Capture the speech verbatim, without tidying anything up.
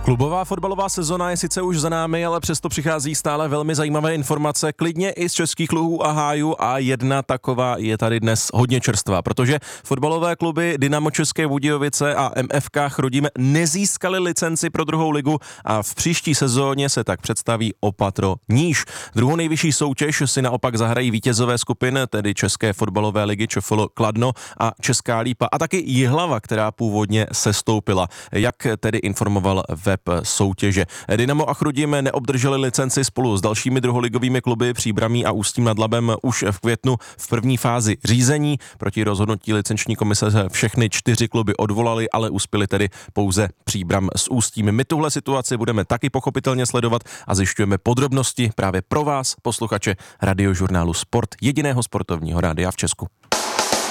Klubová fotbalová sezona je sice už za námi, ale přesto přichází stále velmi zajímavé informace, klidně i z českých luhů a hájů, a jedna taková je tady dnes hodně čerstvá, protože fotbalové kluby Dynamo České Budějovice a M F K Chrudim nezískali licenci pro druhou ligu a v příští sezóně se tak představí o patro níž. Druhou nejvyšší soutěž si naopak zahrají vítězové skupin, tedy České fotbalové ligy ČFL Kladno a Česká Lípa a taky Jihlava, která původně sestoupila. Jak tedy informoval web soutěže. Dynamo a Chrudim neobdrželi licenci spolu s dalšími druholigovými kluby Příbramí a Ústím nad Labem už v květnu v první fázi řízení. Proti rozhodnutí licenční komise všechny čtyři kluby odvolali, ale uspěli tedy pouze Příbram s Ústím. My tuhle situaci budeme taky pochopitelně sledovat a zjišťujeme podrobnosti právě pro vás, posluchače radiožurnálu Sport, jediného sportovního rádia v Česku.